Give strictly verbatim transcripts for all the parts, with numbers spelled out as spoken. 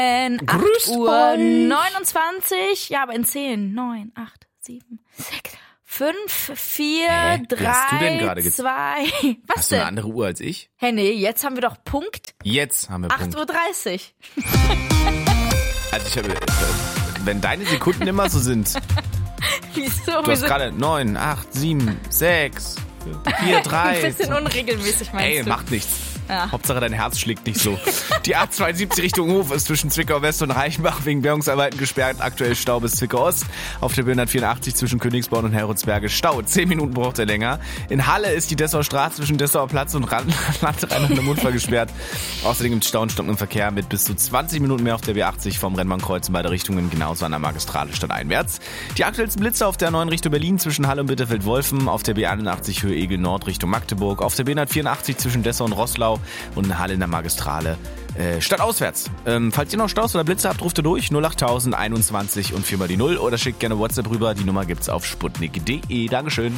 acht Uhr euch. neunundzwanzig. Ja, aber in zehn, neun, acht, sieben, sechs, fünf, vier, Hä? Wie hast du denn drei, gerade ge- zwei. Was Hast du denn? eine andere Uhr als ich? Hä, nee, jetzt haben wir doch Punkt Jetzt haben wir Punkt. acht Uhr dreißig. Also ich habe, äh, wenn deine Sekunden immer so sind. Wieso? Du Wir hast sind gerade neun, acht, sieben, sechs, vier, drei. ein bisschen unregelmäßig, meinst Ey, du? macht nichts. Ja. Hauptsache dein Herz schlägt nicht so. Die A zweiundsiebzig Richtung Hof ist zwischen Zwickau West und Reichenbach wegen Bergungsarbeiten gesperrt. Aktuell Stau bis Zwickau Ost. Auf der B hundertvierundachtzig zwischen Königsborn und Heroldsberge Stau. Zehn Minuten braucht er länger. In Halle ist die Dessauer Straße zwischen Dessauer Platz und Landrhein und Mundfall gesperrt. Außerdem gibt es Stau und stockenden Verkehr mit bis zu zwanzig Minuten mehr auf der B achtzig vom Rennbahnkreuz in beide Richtungen, genauso an der Magistrale stadteinwärts. Die aktuellsten Blitze auf der neuen Richtung Berlin zwischen Halle und Bitterfeld-Wolfen, auf der B einundachtzig Höhe Egel Nord Richtung Magdeburg, auf der B hundertvierundachtzig zwischen Dessau und Roßlau und in Halle in der Magistrale äh, stadtauswärts. Ähm, falls ihr noch Staus oder Blitze habt, ruft ihr durch null achttausend einundzwanzig und viermal die null oder schickt gerne WhatsApp rüber. Die Nummer gibt's auf sputnik punkt de. Dankeschön.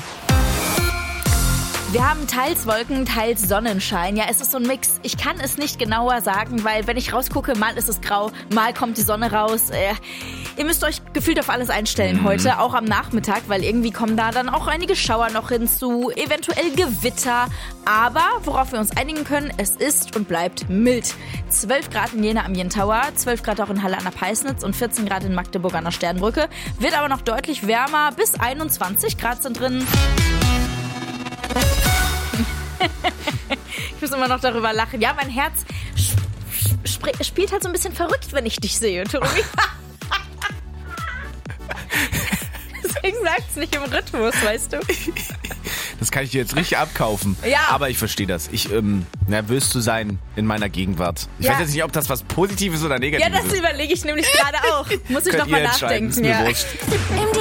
Wir haben teils Wolken, teils Sonnenschein. Ja, es ist so ein Mix. Ich kann es nicht genauer sagen, weil wenn ich rausgucke, mal ist es grau, mal kommt die Sonne raus. Äh, ihr müsst euch gefühlt auf alles einstellen mhm. heute, auch am Nachmittag, weil irgendwie kommen da dann auch einige Schauer noch hinzu, eventuell Gewitter. Aber worauf wir uns einigen können, es ist und bleibt mild. zwölf Grad in Jena am Jentauer, zwölf Grad auch in Halle an der Peisnitz und vierzehn Grad in Magdeburg an der Sternbrücke. Wird aber noch deutlich wärmer, bis einundzwanzig Grad sind drin. Ich muss immer noch darüber lachen. Ja, mein Herz sp- sp- spielt halt so ein bisschen verrückt, wenn ich dich sehe, Tobi. Deswegen sagt's nicht im Rhythmus, weißt du? Das kann ich dir jetzt richtig abkaufen. Ja. Aber ich verstehe das. Ich, ähm, nervös zu sein in meiner Gegenwart. Ich Ja. weiß jetzt nicht, ob das was Positives oder Ja, Negatives das ist. überlege ich nämlich gerade auch. Muss ich Könnt nochmal ihr entscheiden, nachdenken. ist mir Ja. wurscht. M D